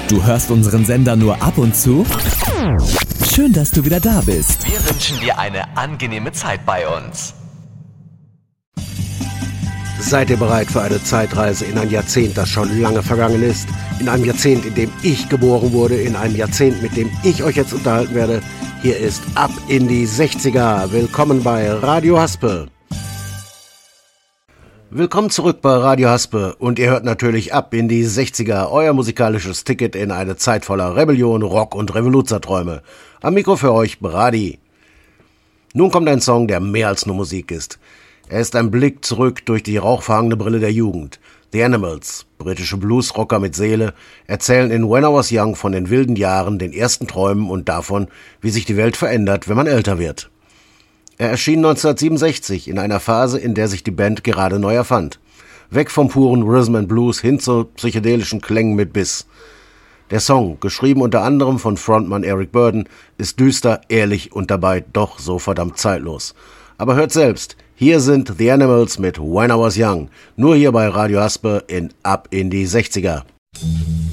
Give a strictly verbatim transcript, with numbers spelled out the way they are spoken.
Du hörst unseren Sender nur ab und zu? Schön, dass du wieder da bist. Wir wünschen dir eine angenehme Zeit bei uns. Seid ihr bereit für eine Zeitreise in ein Jahrzehnt, das schon lange vergangen ist? In einem Jahrzehnt, in dem ich geboren wurde, in einem Jahrzehnt, mit dem ich euch jetzt unterhalten werde. Hier ist Ab in die sechziger. Willkommen bei Radio Haspe. Willkommen zurück bei Radio Haspe und ihr hört natürlich Ab in die sechziger, euer musikalisches Ticket in eine Zeit voller Rebellion, Rock und Revoluzerträume. Am Mikro für euch Brady. Nun kommt ein Song, der mehr als nur Musik ist. Er ist ein Blick zurück durch die rauchverhangene Brille der Jugend. The Animals, britische Bluesrocker mit Seele, erzählen in When I Was Young von den wilden Jahren, den ersten Träumen und davon, wie sich die Welt verändert, wenn man älter wird. Er erschien neunzehnhundertsiebenundsechzig in einer Phase, in der sich die Band gerade neu erfand. Weg vom puren Rhythm and Blues hin zu psychedelischen Klängen mit Biss. Der Song, geschrieben unter anderem von Frontmann Eric Burdon, ist düster, ehrlich und dabei doch so verdammt zeitlos. Aber hört selbst, hier sind The Animals mit When I Was Young, nur hier bei Radio Haspe in Ab in die sechziger.